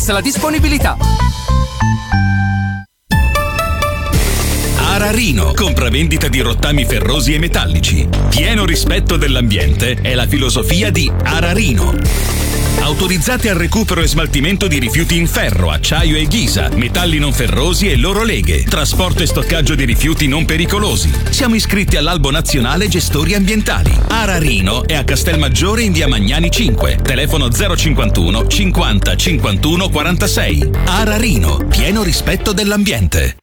la disponibilità. Ararino, compravendita di rottami ferrosi e metallici. Pieno rispetto dell'ambiente è la filosofia di Ararino. Autorizzate al recupero e smaltimento di rifiuti in ferro, acciaio e ghisa, metalli non ferrosi e loro leghe, trasporto e stoccaggio di rifiuti non pericolosi. Siamo iscritti all'Albo Nazionale Gestori Ambientali. Ararino è a Castelmaggiore in via Magnani 5, telefono 051 50 51 46. Ararino, pieno rispetto dell'ambiente.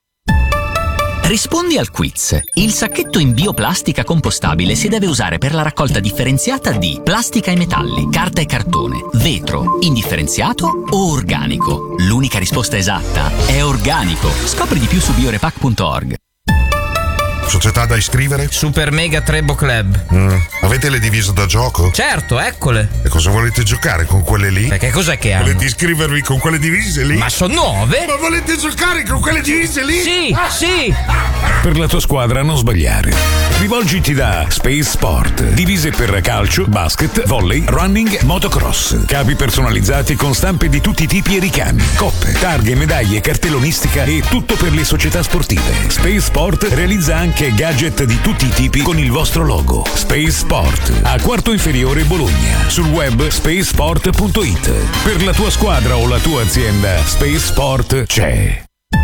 Rispondi al quiz. Il sacchetto in bioplastica compostabile si deve usare per la raccolta differenziata di plastica e metalli, carta e cartone, vetro, indifferenziato o organico. L'unica risposta esatta è organico. Scopri di più su biorepack.org. Società da iscrivere? Super Mega Trebo Club. Avete le divise da gioco? Certo, eccole. E cosa volete giocare con quelle lì? Perché cos'è che hanno? Volete iscrivervi con quelle divise lì? Ma sono nuove? Ma volete giocare con quelle divise lì? Sì, sì. Per la tua squadra non sbagliare. Rivolgiti da Space Sport. Divise per calcio, basket, volley, running, motocross. Capi personalizzati con stampe di tutti i tipi e ricami. Coppe, targhe, medaglie, cartellonistica e tutto per le società sportive. Space Sport realizza anche gadget di tutti i tipi con il vostro logo. Space Sport, a Quarto Inferiore Bologna. Sul web spacesport.it. Per la tua squadra o la tua azienda, Space Sport c'è.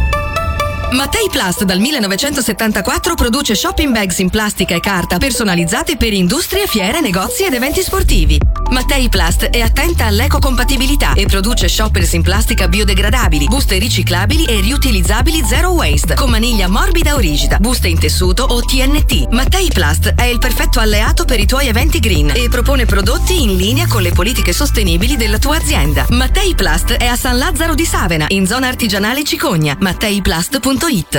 Mattei Plast dal 1974 produce shopping bags in plastica e carta personalizzate per industrie, fiere, negozi ed eventi sportivi. Mattei Plast è attenta all'ecocompatibilità e produce shoppers in plastica biodegradabili, buste riciclabili e riutilizzabili zero waste, con maniglia morbida o rigida, buste in tessuto o TNT. Mattei Plast è il perfetto alleato per i tuoi eventi green e propone prodotti in linea con le politiche sostenibili della tua azienda. Mattei Plast è a San Lazzaro di Savena, in zona artigianale Cicogna. MatteiPlast.it.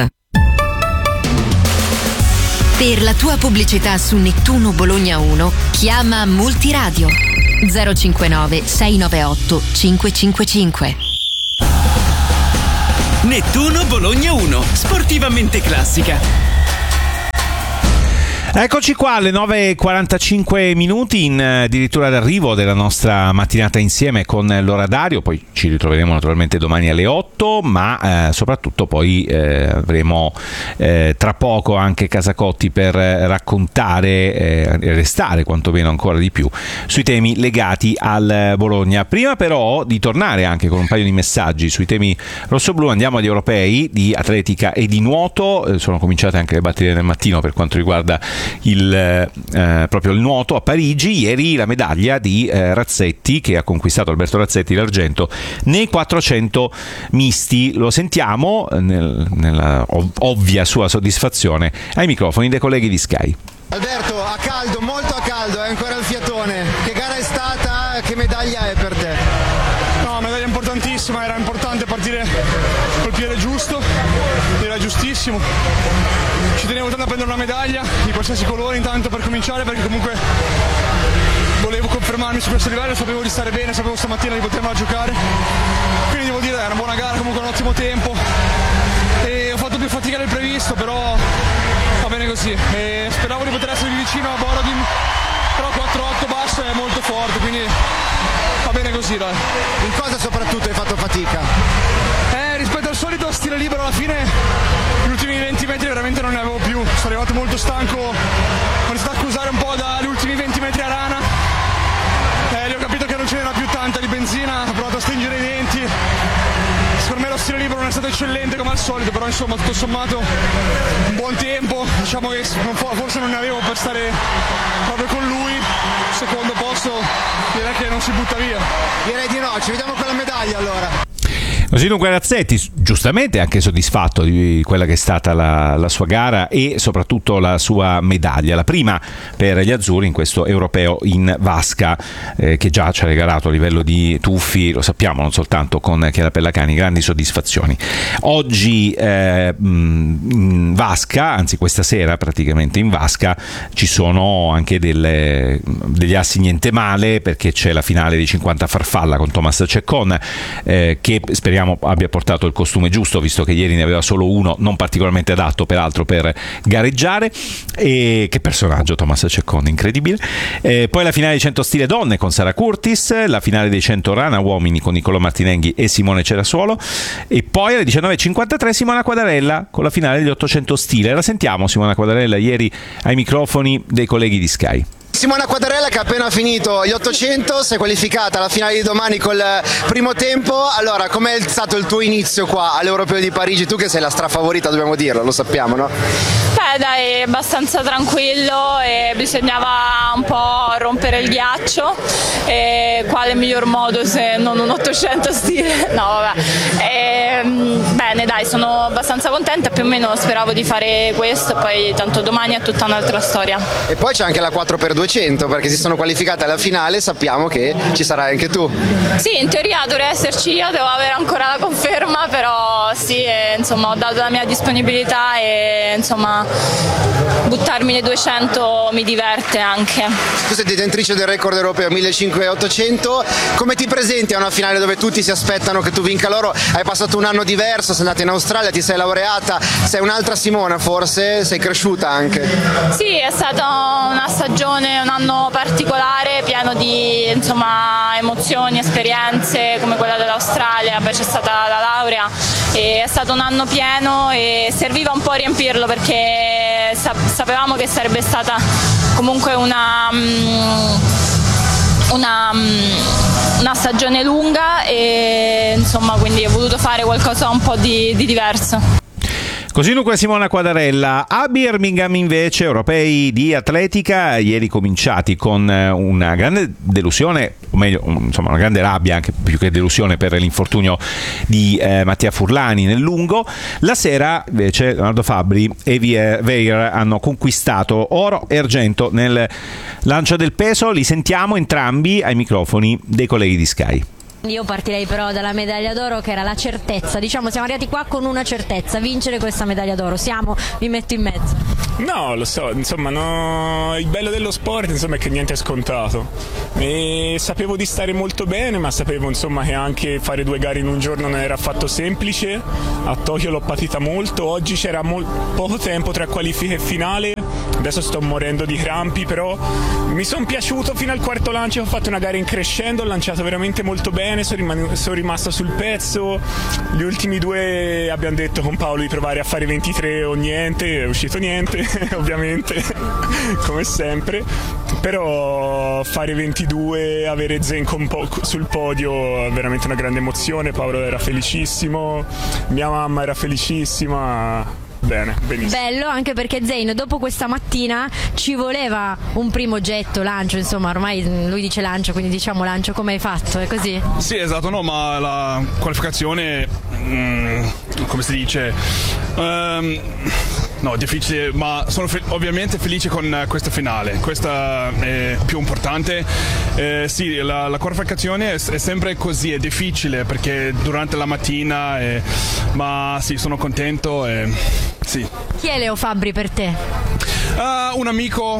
Per la tua pubblicità su Nettuno Bologna 1 chiama Multiradio 059 698 555. Nettuno Bologna 1, sportivamente classica. Eccoci qua alle 9:45 minuti, in addirittura d'arrivo della nostra mattinata insieme con l'oradario. Poi ci ritroveremo naturalmente domani alle 8, ma soprattutto poi avremo tra poco anche Casacotti per raccontare, restare quantomeno ancora di più sui temi legati al Bologna. Prima però di tornare anche con un paio di messaggi sui temi rossoblù, andiamo agli europei di atletica e di nuoto. Sono cominciate anche le battaglie del mattino per quanto riguarda proprio il nuoto a Parigi. Ieri la medaglia di Razzetti, che ha conquistato Alberto Razzetti l'argento nei 400 misti. Lo sentiamo nella ovvia sua soddisfazione ai microfoni dei colleghi di Sky. Alberto, a caldo, molto a caldo, è ancora il fiatone. Che gara è stata? Che medaglia è per te? No, medaglia importantissima, era importante partire col piede giusto, era giustissimo. Ci tenevo tanto a prendere una medaglia di qualsiasi colore intanto per cominciare, perché comunque volevo confermarmi su questo livello, sapevo di stare bene, sapevo stamattina di potermela giocare. Quindi devo dire, era una buona gara, comunque un ottimo tempo. E ho fatto più fatica del previsto, però va bene così. E speravo di poter essere più vicino a Borodin, però 4-8 basso è molto forte, quindi va bene così, dai. In cosa soprattutto hai fatto fatica? Rispetto al solito stile libero, alla fine gli ultimi 20 metri veramente non ne avevo più, sono arrivato molto stanco, ho iniziato a accusare un po' dagli ultimi 20 metri a rana, lì ho capito che non ce n'era più tanta di benzina, ho provato a stringere i denti. Secondo me lo stile libero non è stato eccellente come al solito, però insomma tutto sommato un buon tempo, diciamo che forse non ne avevo per stare proprio con lui. Secondo posto direi che non si butta via. Direi di no, ci vediamo con la medaglia allora. Così dunque Razzetti, giustamente anche soddisfatto di quella che è stata la sua gara e soprattutto la sua medaglia, la prima per gli azzurri in questo europeo in vasca, che già ci ha regalato a livello di tuffi, lo sappiamo, non soltanto con Chiara Pellacani, grandi soddisfazioni. Oggi in vasca, anzi questa sera praticamente in vasca, ci sono anche degli assi niente male, perché c'è la finale di 50 farfalla con Thomas Ceccon, che speriamo speriamo abbia portato il costume giusto, visto che ieri ne aveva solo uno, non particolarmente adatto peraltro per gareggiare. E che personaggio Tommaso Cecconi, incredibile. Poi la finale di 100 stile donne con Sara Curtis, la finale dei 100 rana uomini con Niccolò Martinenghi e Simone Cerasuolo, e poi alle 19.53 Simona Quadarella con la finale degli 800 stile. La sentiamo Simona Quadarella ieri ai microfoni dei colleghi di Sky. Simona Quadarella che ha appena finito gli 800, si è qualificata alla finale di domani col primo tempo. Allora, com'è stato il tuo inizio qua all'Europeo di Parigi? Tu che sei la strafavorita, dobbiamo dirlo, lo sappiamo, no? Beh dai, abbastanza tranquillo e bisognava un po' rompere il ghiaccio, e quale miglior modo se non un 800 stile? No vabbè, bene dai, sono abbastanza contenta, più o meno speravo di fare questo, poi tanto domani è tutta un'altra storia. E poi c'è anche la 4x200, perché si sono qualificate alla finale, sappiamo che ci sarai anche tu. Sì, in teoria dovrei esserci io, devo avere ancora la conferma, però sì, insomma ho dato la mia disponibilità e insomma buttarmi nei 200 mi diverte anche. Tu sei detentrice del record europeo 1500-800, come ti presenti a una finale dove tutti si aspettano che tu vinca l'oro? Hai passato un anno diverso, sei andata in Australia, ti sei laureata, sei un'altra Simona forse, sei cresciuta anche? Sì, è stata una stagione, un anno particolare, pieno di insomma emozioni, esperienze come quella dell'Australia, poi c'è stata la laurea e è stato un anno pieno e serviva un po' a riempirlo, perché sapevamo che sarebbe stata comunque una stagione lunga e insomma quindi ho voluto fare qualcosa un po' di diverso. Così dunque Simona Quadarella. A Birmingham invece europei di atletica, ieri cominciati con una grande delusione, o meglio insomma una grande rabbia, anche più che delusione, per l'infortunio di Mattia Furlani nel lungo. La sera invece Leonardo Fabbri e Weir hanno conquistato oro e argento nel lancio del peso. Li sentiamo entrambi ai microfoni dei colleghi di Sky. Io partirei però dalla medaglia d'oro, che era la certezza, diciamo siamo arrivati qua con una certezza, vincere questa medaglia d'oro, mi metto in mezzo. No, lo so, insomma no, il bello dello sport insomma è che niente è scontato e sapevo di stare molto bene, ma sapevo insomma che anche fare 2 gare in un giorno non era affatto semplice. A Tokyo l'ho patita molto, oggi c'era poco tempo tra qualifica e finale, adesso sto morendo di crampi, però mi sono piaciuto fino al quarto lancio, ho fatto una gara in crescendo, ho lanciato veramente molto bene, sono rimasto sul pezzo. Gli ultimi 2 abbiamo detto con Paolo di provare a fare 23 o niente, è uscito niente ovviamente come sempre, però fare 22, avere Zenko sul podio è veramente una grande emozione. Paolo era felicissimo, mia mamma era felicissima. Bene, benissimo. Bello anche perché Zain dopo questa mattina ci voleva un primo getto, lancio, insomma ormai lui dice lancio, quindi diciamo lancio. Come hai fatto? È così? Sì, esatto, no, ma la qualificazione come si dice no, difficile, ma sono ovviamente felice con questa finale, questa è più importante. Sì, la qualificazione è sempre così, è difficile perché durante la mattina ma sì, sono contento sì. Chi è Leo Fabbri per te? Un amico,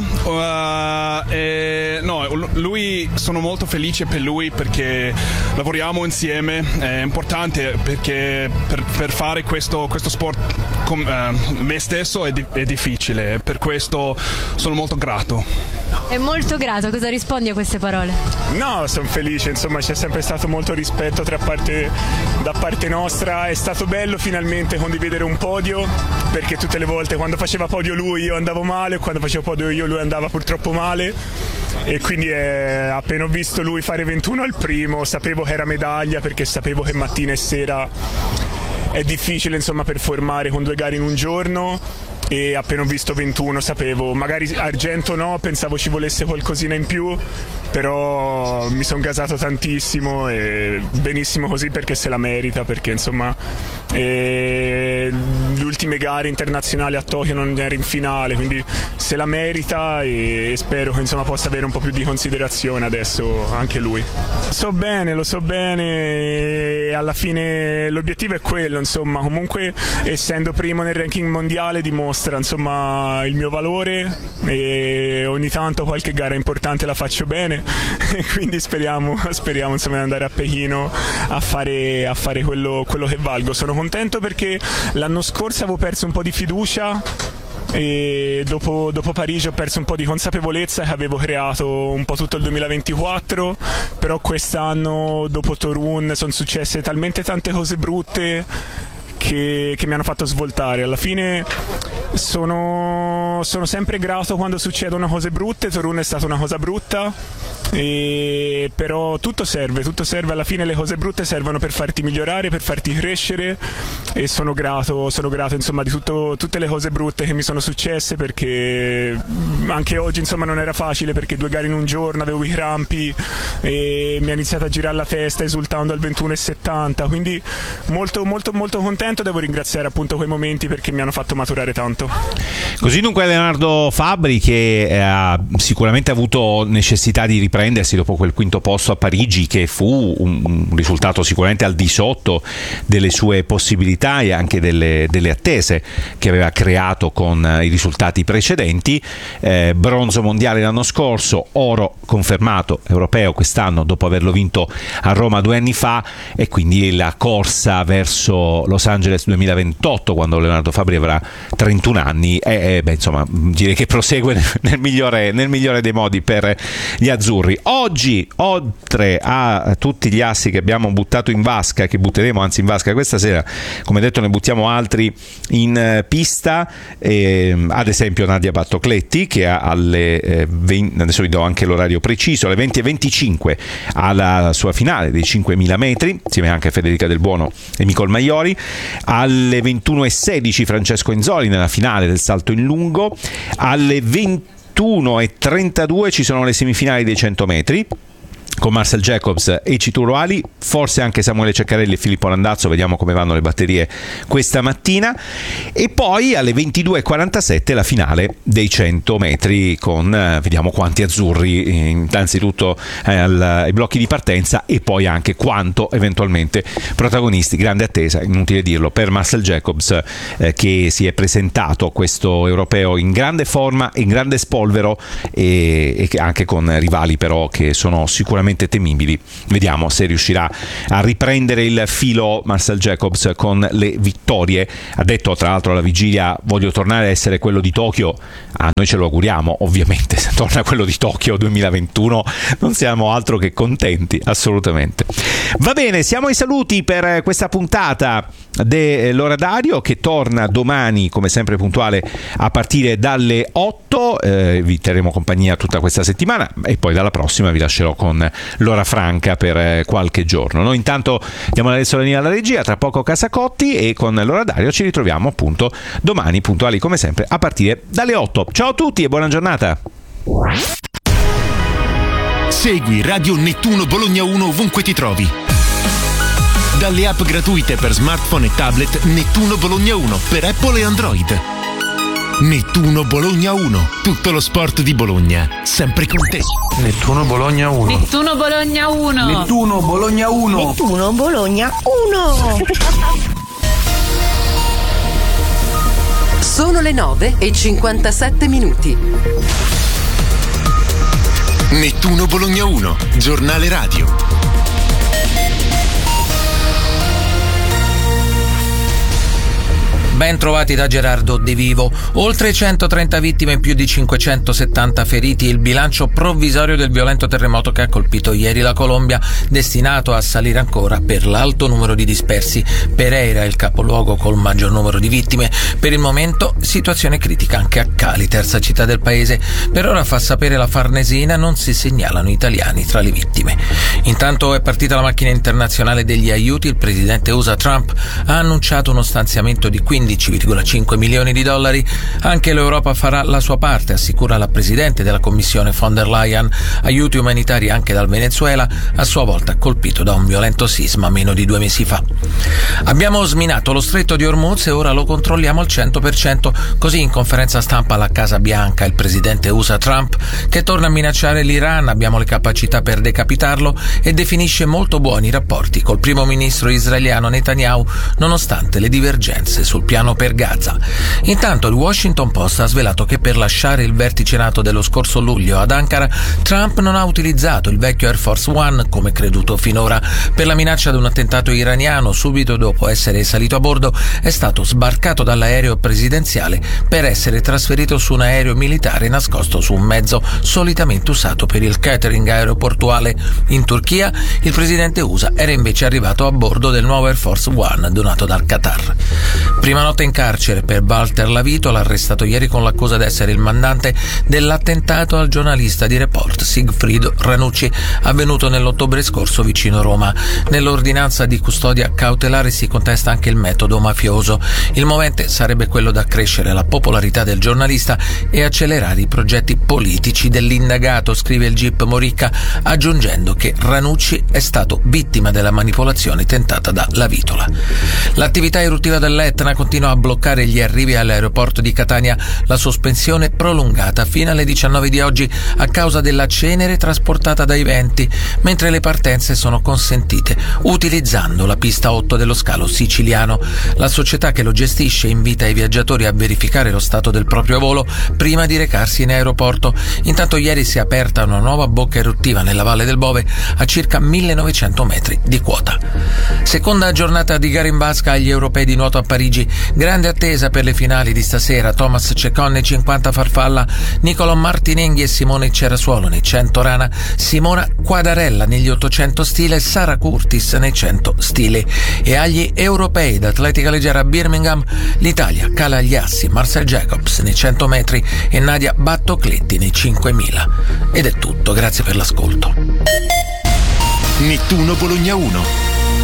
no, lui, sono molto felice per lui perché lavoriamo insieme, è importante perché per fare questo sport con me stesso è difficile, per questo sono molto grato. È molto grato, cosa rispondi a queste parole? No, sono felice, insomma c'è sempre stato molto rispetto da parte nostra, è stato bello finalmente condividere un podio, perché tutte le volte quando faceva podio lui io andavo male, quando facevo podio io lui andava purtroppo male, e quindi appena ho visto lui fare 21 al primo sapevo che era medaglia, perché sapevo che mattina e sera è difficile insomma performare con 2 gare in un giorno, e appena ho visto 21 sapevo, magari argento no, pensavo ci volesse qualcosina in più, però mi sono gasato tantissimo e benissimo così, perché se la merita, perché insomma le ultime gare internazionali a Tokyo non era in finale, quindi se la merita e spero che insomma possa avere un po' più di considerazione adesso anche lui. Lo so bene e alla fine l'obiettivo è quello, insomma comunque essendo primo nel ranking mondiale dimostra insomma il mio valore, e ogni tanto qualche gara importante la faccio bene, quindi speriamo insomma di andare a Pechino a fare quello che valgo. Sono contento perché l'anno scorso avevo perso un po' di fiducia e dopo Parigi ho perso un po' di consapevolezza che avevo creato un po' tutto il 2024, però quest'anno dopo Torun sono successe talmente tante cose brutte che mi hanno fatto svoltare. Alla fine sono sempre grato quando succedono cose brutte. Torun è stata una cosa brutta, però tutto serve, alla fine le cose brutte servono per farti migliorare, per farti crescere, e sono grato insomma di tutte le cose brutte che mi sono successe, perché anche oggi insomma non era facile, perché 2 gare in un giorno, avevo i crampi e mi ha iniziato a girare la testa esultando al 21,70, quindi molto molto molto contento. Devo ringraziare appunto quei momenti perché mi hanno fatto maturare tanto. Così dunque Leonardo Fabbri, che ha sicuramente avuto necessità di riprendersi dopo quel quinto posto a Parigi, che fu un risultato sicuramente al di sotto delle sue possibilità e anche delle attese che aveva creato con i risultati precedenti. Bronzo mondiale l'anno scorso, oro confermato europeo quest'anno dopo averlo vinto a Roma 2 anni fa, e quindi la corsa verso Los Angeles 2028, quando Leonardo Fabbri avrà 31 anni, insomma direi che prosegue nel migliore dei modi per gli azzurri. Oggi, oltre a tutti gli assi che abbiamo buttato in vasca, che butteremo anzi in vasca questa sera, come detto ne buttiamo altri in pista, ad esempio Nadia Battocletti, che alle 20, adesso vi do anche l'orario preciso, alle 20:25 alla sua finale dei 5.000 metri, insieme anche a Federica Del Buono e Nicole Maiori. Alle 21:16 Francesco Enzoli nella finale del salto in lungo. Alle 21:32 ci sono le semifinali dei 100 metri con Marcel Jacobs e Cituro Ali, forse anche Samuele Ceccarelli e Filippo Landazzo, vediamo come vanno le batterie questa mattina. E poi alle 22:47 la finale dei 100 metri con vediamo quanti azzurri innanzitutto ai blocchi di partenza, e poi anche quanto eventualmente protagonisti. Grande attesa, inutile dirlo, per Marcel Jacobs, che si è presentato questo europeo in grande forma, in grande spolvero, e anche con rivali però che sono sicuramente temibili. Vediamo se riuscirà a riprendere il filo Marcel Jacobs con le vittorie. Ha detto tra l'altro alla vigilia: voglio tornare a essere quello di Tokyo. Noi ce lo auguriamo, ovviamente. Se torna quello di Tokyo 2021 non siamo altro che contenti, assolutamente. Va bene, siamo ai saluti per questa puntata dell'Orario, che torna domani come sempre puntuale a partire dalle 8. Vi terremo compagnia tutta questa settimana, e poi dalla prossima vi lascerò con l'ora franca per qualche giorno. Noi intanto diamo la Solania alla regia, tra poco Casacotti, e con l'Orario ci ritroviamo appunto domani puntuali come sempre a partire dalle 8. Ciao a tutti e buona giornata. Segui Radio Nettuno Bologna 1 ovunque ti trovi. Dalle app gratuite per smartphone e tablet Nettuno Bologna 1 per Apple e Android. Nettuno Bologna 1, tutto lo sport di Bologna, sempre con te. Nettuno Bologna 1. Nettuno Bologna 1. Nettuno Bologna 1. Nettuno Bologna 1. Sono le 9:57. Nettuno Bologna 1, giornale radio. Ben trovati da Gerardo De Vivo. Oltre 130 vittime e più di 570 feriti il bilancio provvisorio del violento terremoto che ha colpito ieri la Colombia, destinato a salire ancora per l'alto numero di dispersi. Pereira è il capoluogo col maggior numero di vittime. Per il momento situazione critica anche a Cali, terza città del paese. Per ora, fa sapere la Farnesina, non si segnalano italiani tra le vittime. Intanto è partita la macchina internazionale degli aiuti. Il presidente USA Trump ha annunciato uno stanziamento di $15,5 milioni. Anche l'Europa farà la sua parte, assicura la presidente della Commissione von der Leyen. Aiuti umanitari anche dal Venezuela, a sua volta colpito da un violento sisma meno di 2 mesi fa. Abbiamo sminato lo stretto di Hormuz e ora lo controlliamo al 100%. Così in conferenza stampa alla Casa Bianca il presidente USA Trump, che torna a minacciare l'Iran: abbiamo le capacità per decapitarlo, e definisce molto buoni i rapporti col primo ministro israeliano Netanyahu, nonostante le divergenze sul piano piano per Gaza. Intanto il Washington Post ha svelato che per lasciare il vertice NATO dello scorso luglio ad Ankara, Trump non ha utilizzato il vecchio Air Force One come creduto finora. Per la minaccia di un attentato iraniano, subito dopo essere salito a bordo, è stato sbarcato dall'aereo presidenziale per essere trasferito su un aereo militare nascosto su un mezzo solitamente usato per il catering aeroportuale. In Turchia, il presidente USA era invece arrivato a bordo del nuovo Air Force One donato dal Qatar. Prima notte in carcere per Walter Lavitola, arrestato ieri con l'accusa di essere il mandante dell'attentato al giornalista di Report Sigfrido Ranucci, avvenuto nell'ottobre scorso vicino Roma. Nell'ordinanza di custodia cautelare si contesta anche il metodo mafioso. Il movente sarebbe quello da accrescere la popolarità del giornalista e accelerare i progetti politici dell'indagato, scrive il GIP Moricca, aggiungendo che Ranucci è stato vittima della manipolazione tentata da Lavitola. L'attività eruttiva dell'Etna continua a bloccare gli arrivi all'aeroporto di Catania. La sospensione prolungata fino alle 19 di oggi a causa della cenere trasportata dai venti, mentre le partenze sono consentite utilizzando la pista 8 dello scalo siciliano. La società che lo gestisce invita i viaggiatori a verificare lo stato del proprio volo prima di recarsi in aeroporto. Intanto ieri si è aperta una nuova bocca eruttiva nella Valle del Bove a circa 1900 metri di quota. Seconda giornata di gara in vasca agli europei di nuoto a Parigi. Grande attesa per le finali di stasera. Thomas Cecon nei 50 farfalla, Nicolò Martinenghi e Simone Cerasuolo nei 100 rana, Simona Quadarella negli 800 stile e Sara Curtis nei 100 stile. E agli europei d'atletica leggera a Birmingham, l'Italia cala gli assi Marcel Jacobs nei 100 metri e Nadia Battocletti nei 5000. Ed è tutto, grazie per l'ascolto. Nettuno Bologna 1.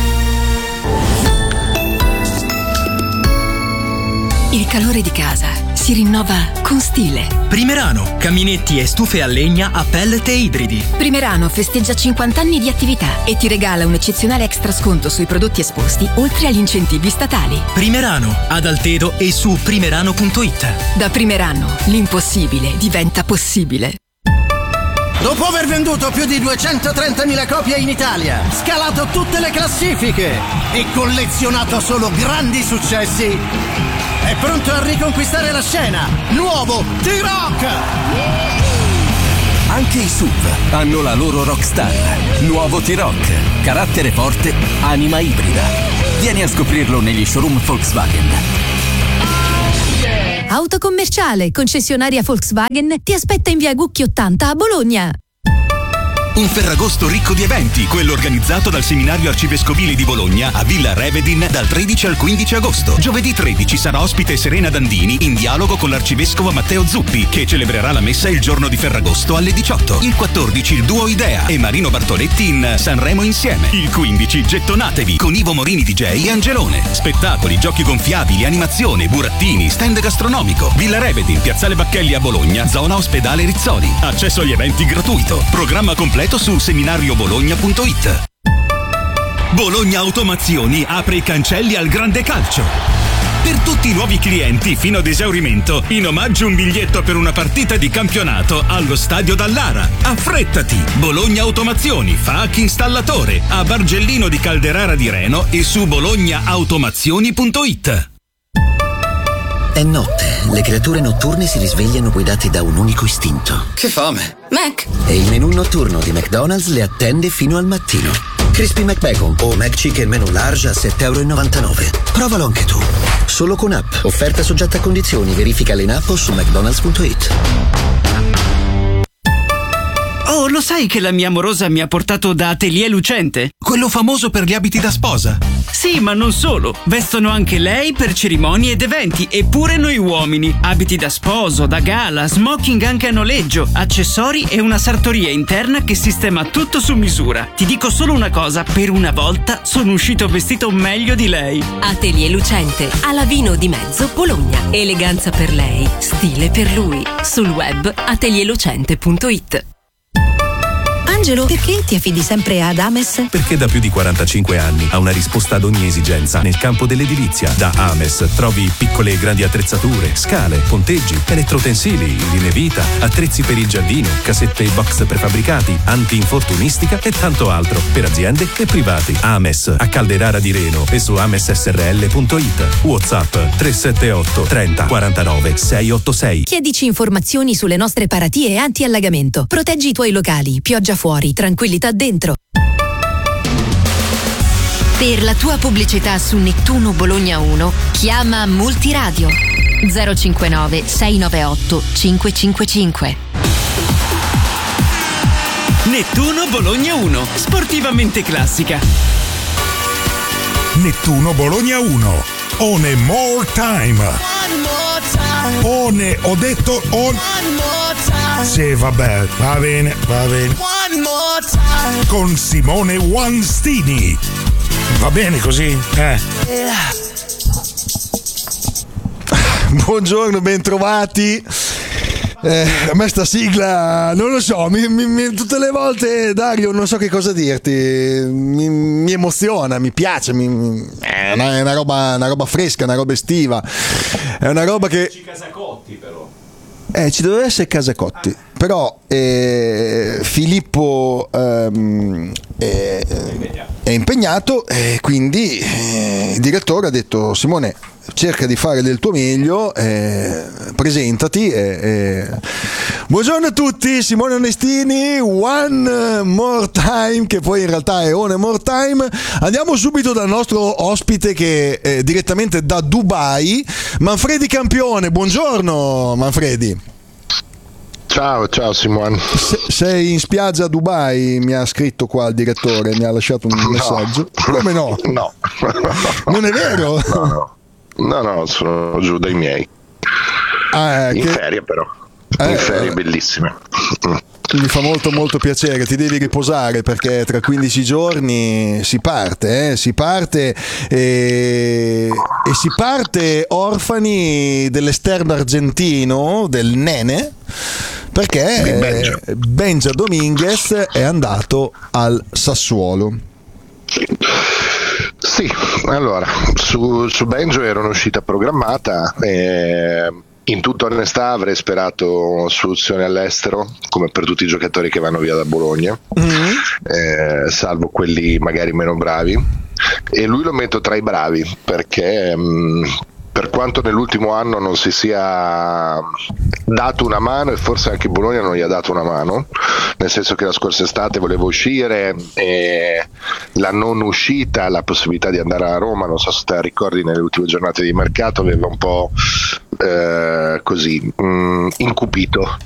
Il calore di casa si rinnova con stile. Primerano, caminetti e stufe a legna a pellet e ibridi. Primerano festeggia 50 anni di attività e ti regala un eccezionale extra sconto sui prodotti esposti, oltre agli incentivi statali. Primerano, ad Altedo e su primerano.it. Da Primerano, l'impossibile diventa possibile. Dopo aver venduto più di 230.000 copie in Italia, scalato tutte le classifiche e collezionato solo grandi successi, è pronto a riconquistare la scena. Nuovo T-Rock! Anche i SUV hanno la loro rockstar. Nuovo T-Rock. Carattere forte, anima ibrida. Vieni a scoprirlo negli showroom Volkswagen. Autocommerciale, concessionaria Volkswagen, ti aspetta in via Gucchi 80 a Bologna. Un Ferragosto ricco di eventi, quello organizzato dal Seminario Arcivescovile di Bologna a Villa Revedin dal 13 al 15 agosto. Giovedì 13 sarà ospite Serena Dandini in dialogo con l'arcivescovo Matteo Zuppi, che celebrerà la messa il giorno di Ferragosto alle 18. Il 14 il duo Idea e Marino Bartoletti in Sanremo insieme. Il 15 gettonatevi con Ivo Morini DJ e Angelone. Spettacoli, giochi gonfiabili, animazione, burattini, stand gastronomico. Villa Revedin, Piazzale Bacchelli a Bologna, zona Ospedale Rizzoli. Accesso agli eventi gratuito. Programma completo su seminariobologna.it. Bologna Automazioni apre i cancelli al grande calcio. Per tutti i nuovi clienti fino ad esaurimento, in omaggio un biglietto per una partita di campionato allo stadio Dallara. Affrettati! Bologna Automazioni fa anche installatore a Bargellino di Calderara di Reno e su bolognaautomazioni.it. È notte, le creature notturne si risvegliano guidate da un unico istinto. Che fame! Mac! E il menù notturno di McDonald's le attende fino al mattino. Crispy McBacon o McChicken menù large a €7,99. Provalo anche tu. Solo con app. Offerta soggetta a condizioni. Verificale in app o su mcdonalds.it. Oh, lo sai che la mia amorosa mi ha portato da Atelier Lucente? Quello famoso per gli abiti da sposa. Sì, ma non solo. Vestono anche lei per cerimonie ed eventi, e pure noi uomini. Abiti da sposo, da gala, smoking anche a noleggio, accessori e una sartoria interna che sistema tutto su misura. Ti dico solo una cosa, per una volta sono uscito vestito meglio di lei. Atelier Lucente, a Lavino di Mezzo, Bologna. Eleganza per lei, stile per lui. Sul web atelierlucente.it. Angelo, perché ti affidi sempre ad Ames? Perché da più di 45 anni ha una risposta ad ogni esigenza nel campo dell'edilizia. Da Ames trovi piccole e grandi attrezzature, scale, ponteggi, elettrotensili, linee vita, attrezzi per il giardino, casette e box prefabbricati, anti-infortunistica e tanto altro per aziende e privati. Ames a Calderara di Reno e su amessrl.it. WhatsApp 378 30 49 686. Chiedici informazioni sulle nostre paratie anti-allagamento. Proteggi i tuoi locali, pioggia fuori, tranquillità dentro. Per la tua pubblicità su Nettuno Bologna 1, chiama Multiradio 059 698 555. Nettuno Bologna 1, sportivamente classica. Nettuno Bologna 1, on a more time. Ho detto on. Sì, vabbè, va bene. Con Simone Wanstini. Va bene così? Buongiorno, bentrovati. A me sta sigla, non lo so, tutte le volte, Dario, non so che cosa dirti, mi emoziona, mi piace, è una roba fresca, una roba estiva, è una roba che... Casacotti però. Ci doveva essere Casacotti, però Filippo è impegnato e quindi il direttore ha detto: Simone, cerca di fare del tuo meglio, presentati. Buongiorno a tutti, Simone Onestini, One More Time, che poi in realtà è One More Time. Andiamo subito dal nostro ospite che è direttamente da Dubai, Manfredi Campione. Buongiorno Manfredi. Ciao Simone. Sei in spiaggia a Dubai, mi ha scritto qua il direttore, mi ha lasciato un messaggio. Come no? No. Non è vero? No, sono giù dai miei. In ferie però. In ferie bellissime. Mi fa molto piacere, ti devi riposare perché tra 15 giorni si parte si parte orfani dell'esterno argentino, del Nene, perché Benja Dominguez è andato al Sassuolo. Sì, allora su Benjo era un'uscita programmata. In tutta onestà avrei sperato soluzioni all'estero, come per tutti i giocatori che vanno via da Bologna, salvo quelli magari meno bravi, e lui lo metto tra i bravi perché per quanto nell'ultimo anno non si sia dato una mano, e forse anche Bologna non gli ha dato una mano, nel senso che la scorsa estate voleva uscire e la non uscita, la possibilità di andare a Roma, non so se te la ricordi, nelle ultime giornate di mercato aveva un po' incupito